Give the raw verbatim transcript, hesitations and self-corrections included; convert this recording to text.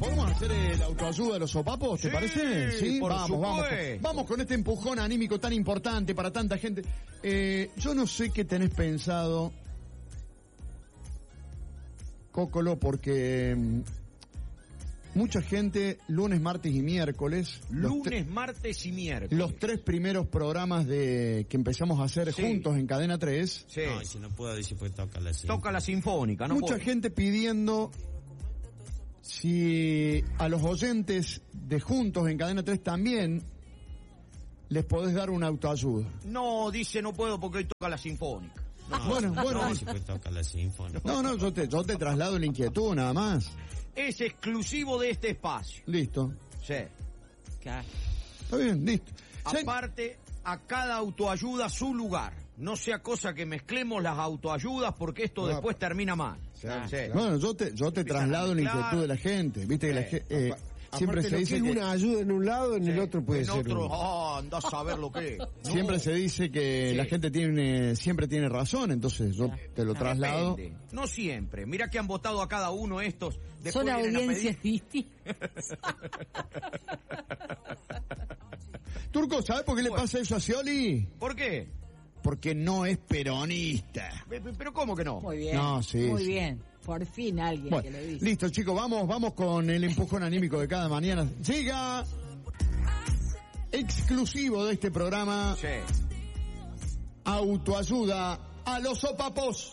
¿Podemos hacer el autoayuda de los sopapos? ¿Te Sí, parece? Sí, por vamos, vamos. supuesto. Vamos con este empujón anímico tan importante para tanta gente. Eh, yo no sé qué tenés pensado, Cócolo, porque mm, mucha gente, lunes, martes y miércoles, los Lunes, martes y miércoles. los tres primeros programas de que empezamos a hacer Sí. juntos en Cadena tres, Sí. No, y si no puedo decir, pues toca la cinta. Toca la sinfónica, ¿no? mucha puede. gente pidiendo si a los oyentes de Juntos en Cadena tres también les podés dar una autoayuda. No, dice no puedo porque hoy toca la sinfónica. No, Bueno, si no bueno. puedo decir, pues toca la sinfónica. No, no, yo te, yo te traslado la inquietud nada más. Es exclusivo de este espacio. Listo. Sí. Está bien, listo. Sí. Aparte, a cada autoayuda su lugar. No sea cosa que mezclemos las autoayudas porque esto No, después termina mal. Claro, Sí. claro. Bueno, yo te, yo te Empiezan traslado a la mezclar. inquietud de la gente. Viste que la Sí. gente, eh, siempre Aparte, se lo dice que es que, una ayuda en un lado, en el otro puede en ser otro, un- oh, anda a saber lo que es. No. siempre se dice que Sí. la gente tiene, siempre tiene razón, entonces yo te lo traslado. Depende. No siempre. Mira que han votado a cada uno estos. Después Son vienen a audiencias pedir- distintas. Turco, ¿sabes por qué le Bueno. pasa eso a Scioli? ¿Por qué? Porque no es peronista. Pe- pe- Pero ¿cómo que no? Muy bien. No, sí, Muy sí. bien. Por fin alguien Bueno, que lo dice. listo chicos, vamos, vamos con el empujón anímico de cada mañana. Siga exclusivo de este programa, Sí. autoayuda a los sopapos.